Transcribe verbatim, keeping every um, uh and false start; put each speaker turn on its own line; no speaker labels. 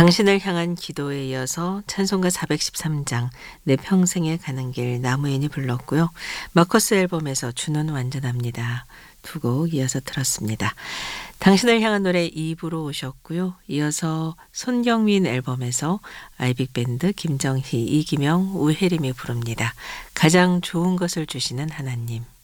당신을 향한 기도에 이어서 찬송가 사백십삼 장 내 평생에 가는 길 나무인이 불렀고요. 마커스 앨범에서 주는 완전합니다. 두 곡 이어서 들었습니다. 당신을 향한 노래 이 부로 오셨고요. 이어서 손경민 앨범에서 아이빅밴드 김정희, 이기명, 우혜림이 부릅니다. 가장 좋은 것을 주시는 하나님.